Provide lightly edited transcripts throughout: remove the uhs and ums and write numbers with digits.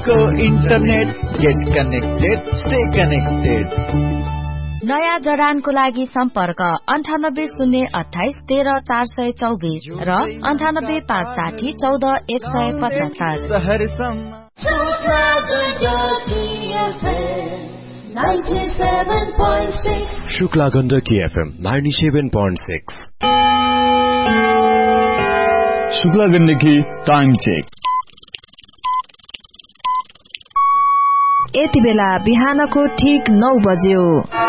को internet, get connected, stay connected. नयाँ जडानको लागि सम्पर्क 9808130424 र 9856140175। Shukla Gandaki FM 97.6। Shukla Gandaki time check. यति बेला बिहानको ठीक 9 बज्यो।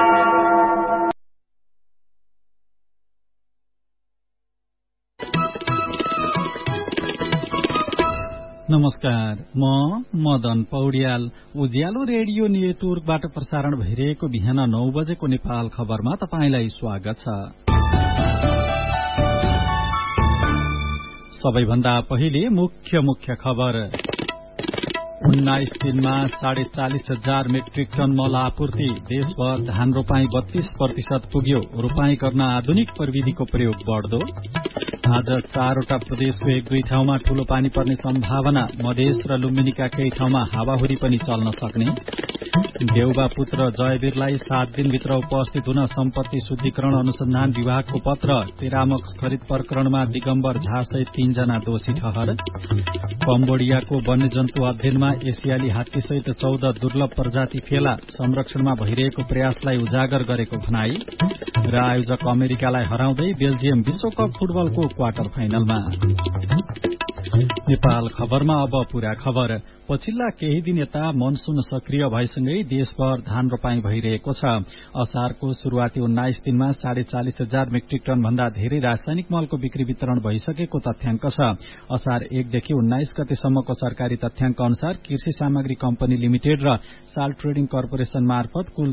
नमस्कार, म मदन पौड्याल। उज्यालो रेडियो नेटवर्कबाट प्रसारण भइरहेको बिहान 9 बजेको नेपाल खबरमा तपाईंलाई स्वागत छ। सबैभन्दा पहिले मुख्य खबर। 19 दिनमा 40,500 मेट्रिक टन मल आपूर्ति। देशभर धान रोपाई 32% पुग्यो। रोपाई गर्न आधुनिक प्रविधिको प्रयोग बढ्दो। आज 4वटा प्रदेशको 1-2 ठाउँमा ठूलो पानी पर्ने सम्भावना। मधेस र लुम्बिनीका केही ठाउँमा हावाहुरी पनि चल्न सक्ने। देउबा पुत्र जयवीरलाई 7 दिनभित्र उपस्थित हुन सम्पत्ति शुद्धिकरण अनुसन्धान विभागको पत्र। टेरामक्स खरिद प्रकरणमा दिगम्बर झा सहित 3 जना दोषी ठहर। कम्बोडियाको वन्यजन्तु अध्ययनमा एसियाली हात्तीसहित 14 दुर्लभ प्रजाति फेला। संरक्षणमा भइरहेको प्रयासलाई उजागर गरेको भनाई। र आयोजक अमेरिकालाई हराउँदै बेल्जियम विश्वकप फुटबलको क्वार्टर फाइनलमा। नेपाल खबरमा अब पूरा खबर। पछिल्ला केही दिन यता मनसून सक्रिय भएसँगै देशभर धान रोपाई भइरहेको छ। असारको शुरूआती 19 दिनमा 40,500 मेट्रिक टन भन्दा धेरै रासायनिक मलको बिक्री वितरण भइसकेको तथ्याङ्क छ। असार 1 देखि 19 गतेसम्मको सरकारी तथ्याङ्क अनुसार कृषि सामग्री कम्पनी लिमिटेड र साल ट्रेडिङ कर्पोरेशन मार्फत कुल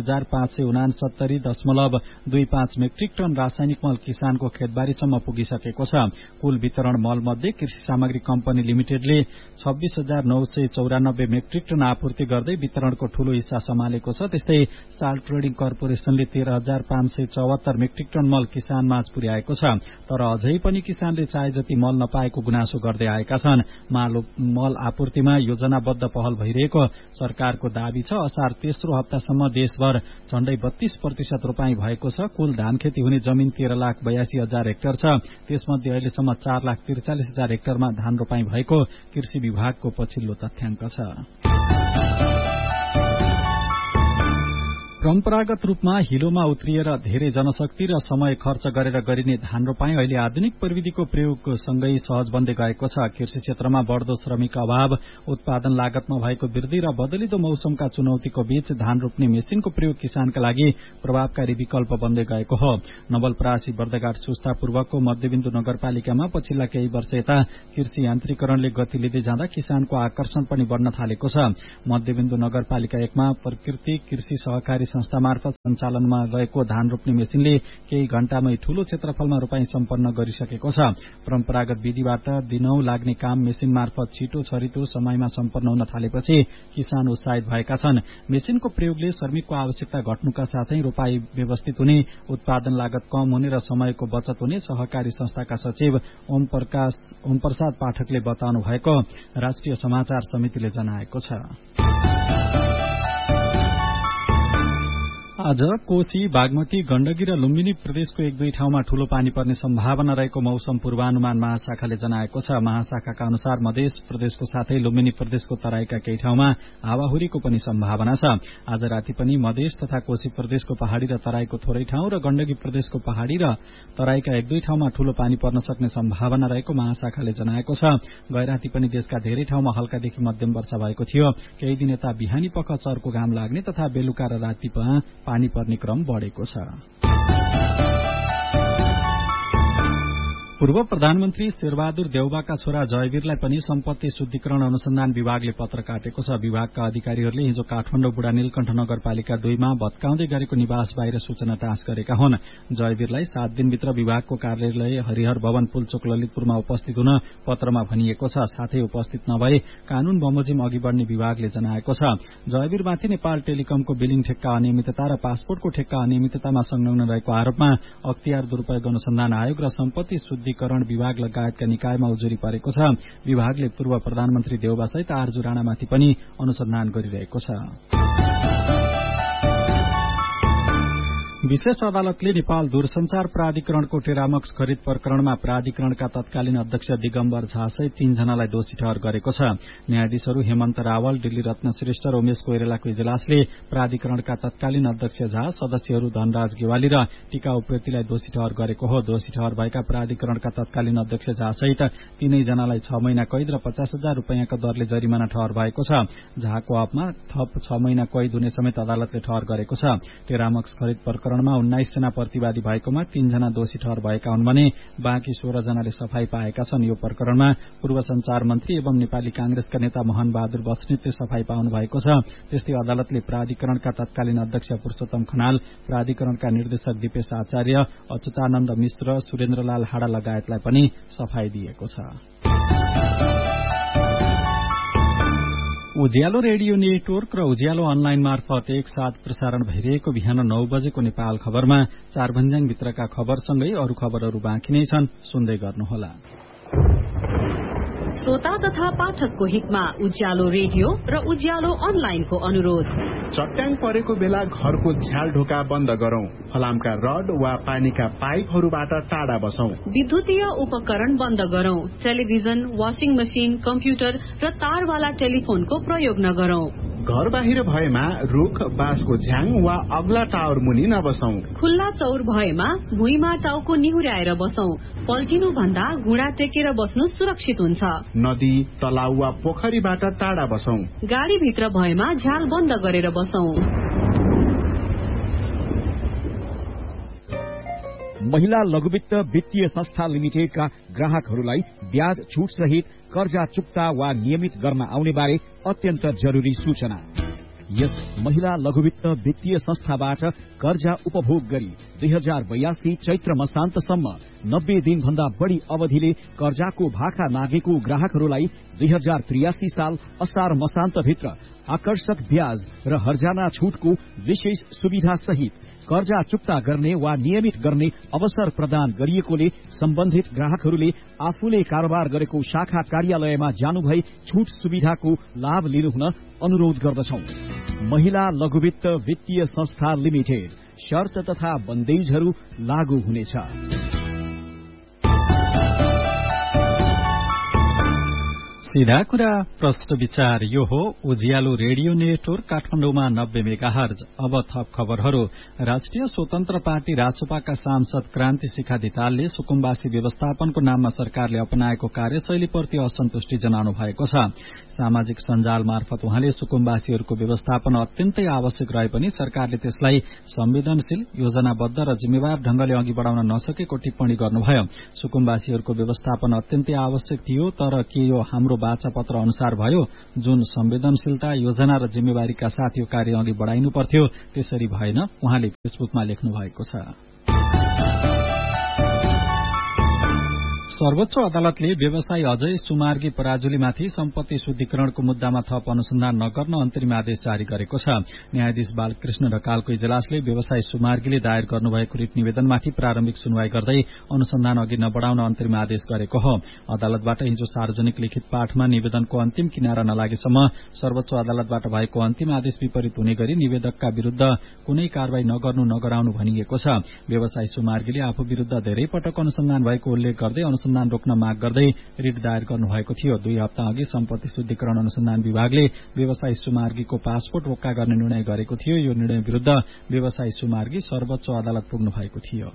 40,569.25 मेट्रिक टन रासायनिक मल किसानको खेतबारीसम्म पुगिसकेको छ। कुल वितरण मल मध्ये कृषि सामग्री कम्पनी लिमिटेडले 26,994 मेट्रिक टन आपूर्ति गर्दै वितरणको ठूलो हिस्सा सम्हालेको छ। त्यस्तै साल ट्रेडिङ कर्पोरेशनले 13,574 मेट्रिक टन मल किसानमाझ पुर्याएको छ। तर अझै पनि किसानले चाहे जति मल नपाएको गुनासो गर्दै आएका छन्। मल आपूर्तिमा योजनाबद्ध पहल भइरहेको सरकारको दावी छ। असार तेस्रो हप्तासम्म देशभर झण्डै 32% रोपाई भएको छ। कुल धान खेती हुने जमिन 13,82,000 हेक्टर छ। त्यसमध्ये अहिलेसम्म 4,43,000 हेक्टरमा धान रोपाई भएको कृषि विभागको पछिल्लो तथ्याङ्क छ। परम्परागत रूपमा हिलोमा उत्रिएर धेरै जनशक्ति र समय खर्च गरेर गरिने धान रोपाई अहिले आधुनिक प्रविधिको प्रयोगसँगै सहज बन्दै गएको छ। कृषि क्षेत्रमा बढ्दो श्रमिक अभाव, उत्पादन लागतमा भएको वृद्धि र बदलिदो मौसमका चुनौतीको बीच धान रोप्ने मेसिनको प्रयोग किसानका लागि प्रभावकारी विकल्प बन्दै गएको हो। नवलपरासी बर्दघाट सुस्ता पूर्वको मध्यबिन्दु नगरपालिकामा पछिल्ला केही वर्ष यता कृषि यान्त्रिकरणले गति लिँदै जाँदा किसानको आकर्षण पनि बढ्न थालेको छ। मध्यबिन्दु नगरपालिका 1 मा प्रकृति कृषि सहकारी संस्था मार्फत सञ्चालनमा रहेको धान रोप्ने मेसिनले केही घण्टामै ठूलो क्षेत्रफलमा रोपाई सम्पन्न गरिसकेको छ। परम्परागत विधिबाट दिनौं लाग्ने काम मेसिन मार्फत छिटो छरितो समयमा सम्पन्न हुन थालेपछि किसान उत्साहित भएका छन्। मेसिनको प्रयोगले श्रमिकको आवश्यकता घट्नुका साथै रोपाई व्यवस्थित हुने, उत्पादन लागत कम हुने र समयको बचत हुने सहकारी संस्थाका सचिव ओम प्रसाद पाठकले बताउनु भएको राष्ट्रिय समाचार समितिले जनाएको छ। आज कोशी, बागमती, गण्डकी र लुम्बिनी प्रदेशको 1-2 ठाउँमा ठूलो पानी पर्ने सम्भावना रहेको मौसम पूर्वानुमान महाशाखाले जनाएको छ। महाशाखाका अनुसार मधेस प्रदेशको साथै लुम्बिनी प्रदेशको तराईका केही ठाउँमा हावाहुरीको पनि सम्भावना छ। आज राति पनि मधेस तथा कोशी प्रदेशको पहाड़ी र तराईको थोरै ठाउँ र गण्डकी प्रदेशको पहाड़ी र तराईका 1-2 ठाउँमा ठूलो पानी पर्न सक्ने सम्भावना रहेको महाशाखाले जनाएको छ। गैराती पनि देशका धेरै ठाउँमा हल्कादेखि मध्यम वर्षा भएको थियो। केही दिन यता बिहानी पख चर्को घाम लाग्ने तथा बेलुका र रातिमा पानी पर्ने क्रम बढेको छ। पूर्व प्रधानमन्त्री शेरबहादुर देउबाका छोरा जयवीरलाई पनि सम्पत्ति शुद्धिकरण अनुसन्धान विभागले पत्र काटेको छ। विभागका अधिकारीहरूले हिजो काठमाडौँ बुढा नीलकण्ठ नगरपालिका 2 मा भत्काउँदै गरेको निवास बाहिर सूचना टाँस गरेका हुन्। जयवीरलाई 7 दिनभित्र विभागको कार्यालय हरिहर भवन पुलचोक ललितपुरमा उपस्थित हुन पत्रमा भनिएको छ। साथै उपस्थित नभए कानून बमोजिम अघि बढ्ने विभागले जनाएको छ। जयवीरमाथि नेपाल टेलिकमको बिलिङ ठेक्का अनियमितता र पासपोर्टको ठेक्का अनियमिततामा संलग्न रहेको आरोपमा अख्तियार दुरूपयोग अनुसन्धान आयोग र सम्पत्ति शुद्धि नगरीकरण विभाग लगायतका निकायमा उजुरी परेको छ। विभागले पूर्व प्रधानमन्त्री देउबासहित आरजु राणामाथि पनि अनुसन्धान गरिरहेको छ। विशेष अदालतले नेपाल दूरसञ्चार प्राधिकरणको टेरामक्स खरिद प्रकरणमा प्राधिकरणका तत्कालीन अध्यक्ष दिगम्बर झा सहित 3 जनालाई दोषी ठहर गरेको छ। न्यायाधीशहरू हेमन्त रावल, डिल्ली रत्न श्रेष्ठ र उमेश कोइरालाको इजलासले प्राधिकरणका तत्कालीन अध्यक्छ झा, सदस्यहरू धनराज गेवाली र टीका उप्रेतीलाई दोषी ठहर गरेको हो। दोषी ठहर भएका प्राधिकरणका तत्कालीन अध्यक्ष झा सहित 3 जनालाई 6 महिना कैद र 50,000 रुपैयाँको दरले जरिमाना ठहर भएको छ। झाको हकमा थप 6 महिना कैद हुने समेत अदालतले ठहर गरेको छ। टेरामक्स खरिद प्रकरणमा 19 जना प्रतिवादी भएकोमा 3 जना दोषी ठहर भएका हुन् भने बाँकी 16 जनाले सफाई पाएका छन्। यो प्रकरणमा पूर्व संचार मन्त्री एवं नेपाली कांग्रेसका नेता मोहन बहादुर बस्नेतले सफाई पाउनु भएको छ। त्यस्तै अदालतले प्राधिकरणका तत्कालीन अध्यक्ष पुरुषोत्तम खनाल, प्राधिकरणका निर्देशक दिपेश आचार्य, अच्युतानन्द मिश्र, सुरेन्द्रलाल हाडा लगायतलाई पनि सफाई दिएको छ। उज्यालो रेडियो नेटवर्क र उज्यालो अनलाइन मार्फत एकसाथ प्रसारण भइरहेको बिहान 9 बजेको नेपाल खबरमा 4 भन्ज्याङभित्रका खबरसँगै अरू खबरहरू बाँकी नै छन्, सुन्दै गर्नुहोला। श्रोता तथा पाठकको हितमा उज्यालो रेडियो र उज्यालो अनलाइनको अनुरोध। चट्याङ परेको बेला घरको झ्याल ढोका बन्द गरौं, फलामका रड वा पानीका पाइपहरूबाट टाढा बसौं, विद्युतीय उपकरण बन्द गरौं, टेलिभिजन, वाशिङ मशिन, कम्प्युटर र तारवाला टेलिफोनको प्रयोग नगरौं। घर बाहिर भएमा रुख, बाँसको झ्याङ वा अग्ला टावर मुनि नबसौं। खुल्ला चौर भएमा भुइँमा टाउको निहुर्याएर बसौं। पल्टिनु भन्दा घुँडा टेकेर बस्नु सुरक्षित हुन्छ। नदी, तलाउ वा पोखरीबाट टाढा बसौं। गाडीभित्र भएमा झ्याल बन्द गरेर बसौं। महिला लघुवित्त वित्तीय संस्था लिमिटेडका ग्राहकहरूलाई ब्याज छुट सहित कर्जा चुक्ता वा नियमित गर्न आउने बारे अत्यन्त जरूरी सूचना। यस महिला लघुवित्त वित्तीय संस्थाबाट कर्जा उपभोग गरी 2082 चैत्र मसान्तसम्म 90 दिनभन्दा बढ़ी अवधिले कर्जाको भाका नागेको ग्राहकहरूलाई 2083 साल असार मसान्तभित्र आकर्षक ब्याज र हर्जाना छुटको विशेष सुविधा सहित कर्जा चुक्ता गर्ने वा नियमित गर्ने अवसर प्रदान गरिएकोले सम्बन्धित ग्राहकहरूले आफूले कारोबार गरेको शाखा कार्यालयमा जानुभई छुट सुविधाको लाभ लिनुहुन अनुरोध गर्दछौं। महिला लघुवित्त वित्तीय संस्था लिमिटेड, शर्त तथा बन्देजहरू लागू हुनेछ। सीधा कुरा प्रश्न विचार, यो हो उज्यालो रेडियो नेटवर्क काठमाडौँमा 90 मेगाहर्ज। अब थप खबरहरू। राष्ट्रिय स्वतन्त्र पार्टी रासोपाका सांसद क्रान्ति शिखा धितालले सुकुम्बासी व्यवस्थापनको नाममा सरकारले अपनाएको कार्यशैलीप्रति असन्तुष्टि जनाउनु भएको छ। सामाजिक सञ्जाल मार्फत उहाँले सुकुम्बासीहरूको व्यवस्थापन अत्यन्तै आवश्यक रहे पनि सरकारले त्यसलाई संवेदनशील, योजनाबद्ध र जिम्मेवार ढंगले अघि बढ़ाउन नसकेको टिप्पणी गर्नुभयो। सुकुम्बासीहरूको व्यवस्थापन अत्यन्तै आवश्यक थियो, तर के यो हाम्रो वाचा पत्र अनुसार भयो? जुन संवेदनशीलता, योजना र जिम्मेवारीका साथ यो कार्य अघि बढ़ाइनु पर्थ्यो त्यसरी भएन, उहाँले फेसबुकमा लेख्नु भएको छ। सर्वोच्च अदालतले व्यवसायी अजय सुमार्गी पराजुलीमाथि सम्पत्ति शुद्धिकरणको मुद्दामा थप अनुसन्धान नगर्न अन्तरिम आदेश जारी गरेको छ। न्यायाधीश बालकृष्ण ढकालको इजलासले व्यवसायी सुमार्गीले दायर गर्नुभएको रिट निवेदनमाथि प्रारम्भिक सुनवाई गर्दै अनुसन्धान अघि नबढ़ाउन अन्तरिम आदेश गरेको हो। अदालतबाट हिजो सार्वजनिक लिखित पाठमा निवेदनको अन्तिम किनारा नलागेसम्म सर्वोच्च अदालतबाट भएको अन्तिम आदेश विपरीत हुने गरी निवेदकका विरूद्ध कुनै कारवाही नगराउनु भनिएको छ। व्यवसायी सुमार्गीले आफू विरूद्ध धेरै पटक अनुसन्धान भएको उल्लेख गर्दै अनुसन्धान रोक्न माग गर्दै रिट दायर गर्नुभएको थियो। 2 हप्ता अघि सम्पत्ति शुद्धिकरण अनुसन्धान विभागले व्यवसायी सुमार्गीको पासपोर्ट रोक्का गर्ने निर्णय गरेको थियो। यो निर्णय विरूद्ध व्यवसायी सुमार्गी सर्वोच्च अदालत पुग्नु भएको थियो।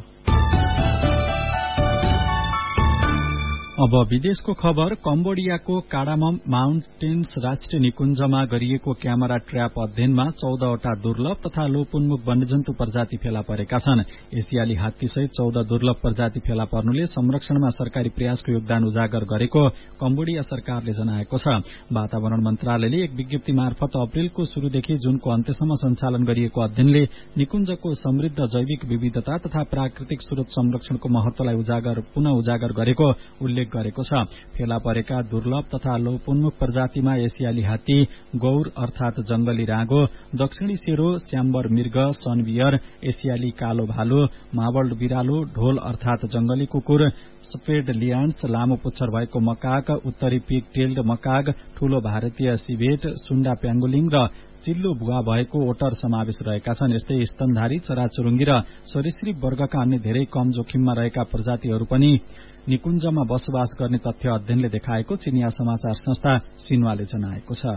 अब विदेशको खबर। कम्बोडियाको काडामम माउन्टेन्स राष्ट्रिय निकुञ्जमा गरिएको क्यामेरा ट्र्याप अध्ययनमा 14वटा दुर्लभ तथा लोपोन्मुख वन्यजन्तु प्रजाति फेला परेका छन्। एसियाली हात्तीसहित 14 दुर्लभ प्रजाति फेला पर्नुले संरक्षणमा सरकारी प्रयासको योगदान उजागर गरेको कम्बोडिया सरकारले जनाएको छ। वातावरण मन्त्रालयले एक विज्ञप्ति मार्फत अप्रेलको शुरूदेखि जुनको अन्त्यसम्म सञ्चालन गरिएको अध्ययनले निकुञ्जको समृद्ध जैविक विविधता तथा प्राकृतिक स्रोत संरक्षणको महत्वलाई पुनः उजागर गरेको उल्लेख उल्लेख गरेको छ। फेला परेका दुर्लभ तथा लोपोन्मुख प्रजातिमा एसियाली हात्ती, गौर अर्थात जंगली राँगो, दक्षिणी सेरो, स्याम्बर मृग, सनबियर, एसियाली कालो भालु, मावल्ड बिरालो, ढोल अर्थात जंगली कुकुर, स्पेड लियान्स, लामो पुच्छर भएको मकाक, उत्तरी पिग टेल्ड मकाक, ठूलो भारतीय सिभेट, सुण्डा प्याङ्गोलिङ र चिल्लो भुवा भएको ओटर समावेश रहेका छन्। यस्तै स्तनधारी, चराचुरुङ्गी र सरीसृप वर्गका अन्य धेरै कम जोखिममा रहेका प्रजातिहरू पनि निकुञ्जमा बसोबास गर्ने तथ्य अध्ययनले देखाएको चिनिया समाचार संस्था सिन्वाले जनाएको छ।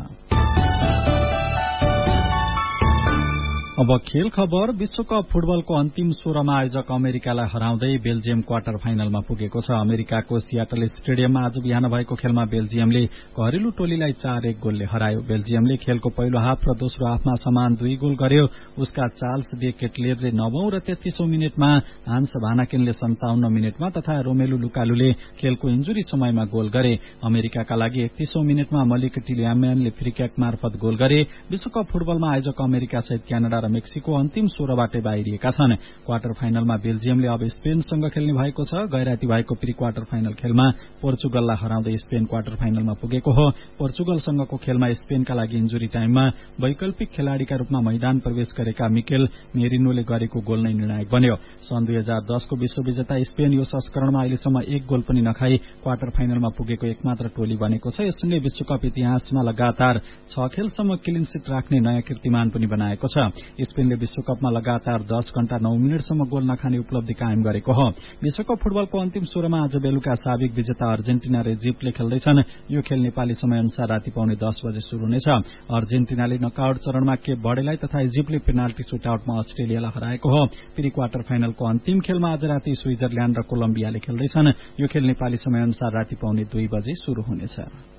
अब खेल खबर। विश्वकप फुटबलको अन्तिम 16मा आयोजक अमेरिकालाई हराउँदै बेल्जियम क्वार्टर फाइनलमा पुगेको छ। अमेरिकाको सियाटल स्टेडियममा आज बिहान भएको खेलमा बेल्जियमले घरेलु टोलीलाई 4-1 गोलले हरायो। बेल्जियमले खेलको पहिलो हाफ र दोस्रो हाफमा समान 2 गोल गर्यो। उसका चार्ल्स डे केटलेरले 9औं र 33औं मिनेटमा, हान्स भानाकेनले 57 मिनेटमा तथा रोमेलु लुकालुले खेलको इन्जुरी समयमा गोल गरे। अमेरिकाका लागि 31औं मिनेटमा मलिक टिलियाम्यानले फ्री किक मार्फत गोल गरे। विश्वकप फुटबलमा आयोजक अमेरिका सहित क्यानाडा र मेक्सिको अन्तिम 16बाटै बाहिरिएका छन्। क्वार्टर फाइनलमा बेल्जियमले अब स्पेनसँग खेल्ने भएको छ। गैराती भएको प्री क्वार्टर फाइनल खेलमा पोर्चुगललाई हराउँदै स्पेन क्वार्टर फाइनलमा पुगेको हो। पोर्चुगलसँगको खेलमा स्पेनका लागि इन्जुरी टाइममा वैकल्पिक खेलाड़ीका रूपमा मैदान प्रवेश गरेका मिकेल मेरिनोले गरेको गोल नै निर्णायक बन्यो। सन् 2010 को विश्वविजेता स्पेन यो संस्करणमा अहिलेसम्म 1 गोल पनि नखाई क्वार्टर फाइनलमा पुगेको एकमात्र टोली बनेको छ। यसले विश्वकप इतिहासमा लगातार 6 खेलसम्म क्लिन सीट राख्ने नयाँ कीर्तिमान पनि बनाएको छ। स्पेनले विश्वकपमा लगातार 10 घण्टा 9 मिनटसम्म गोल नखाने उपलब्धि कायम गरेको हो। विश्वकप फुटबलको अन्तिम 16मा आज बेलुका साबिक विजेता अर्जेन्टिना र इजिप्टले खेल्दैछन्। यो खेल नेपाली समय अनुसार राति पाउने 10 बजे शुरू हुनेछ। अर्जेन्टिनाले नकआउट चरणमा केप बर्डेलाई तथा इजिप्टले पेनाल्टी सुटआउटमा अस्ट्रेलियालाई हराएको हो। प्री क्वार्टर फाइनलको अन्तिम खेलमा आज राति स्विजरल्याण्ड र कोलम्बियाले खेल्दैछन्। यो खेल नेपाली समय अनुसार राति पाउने 2 बजे शुरू हुनेछ।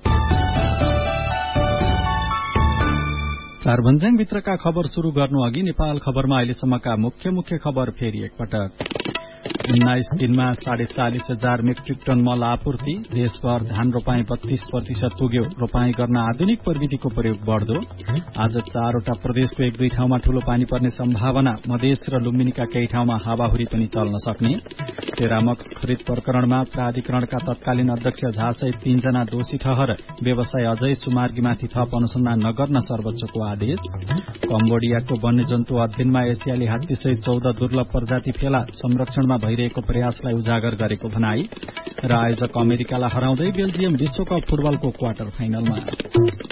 4 भन्ज्याङ भित्रका खबर शुरू गर्नु अघि नेपाल खबरमा अहिलेसम्मका मुख्य खबर फेरि एकपटक। 19 दिनमा 40,500 मेट्रिक टन मल आपूर्ति। देशभर धान रोपाई 32% पुग्यो। रोपाई गर्न आधुनिक प्रविधिको प्रयोग बढ्दो। आज 4वटा प्रदेशको 1-2 ठाउँमा ठूलो पानी पर्ने सम्भावना। मधेस र लुम्बिनीका केही ठाउँमा हावाहुरी पनि चल्न सक्ने। टेरामक्स खरिद प्रकरणमा प्राधिकरणका तत्कालीन अध्यक्ष झा सहित 3 जना दोषी ठहर। व्यवसाय अझै सुमार्गीमाथि थप अनुसन्धान नगर्न सर्वोच्चको आदेश। कम्बोडियाको वन्यजन्तु अध्ययनमा एसियाली हात्ती सहित 14 दुर्लभ प्रजाति फेला। संरक्षणमा भइरहेको प्रयासलाई उजागर गरेको भनाई। र आयोजक अमेरिकालाई हराउँदै बेल्जियम विश्वकप फुटबलको क्वार्टर फाइनलमा।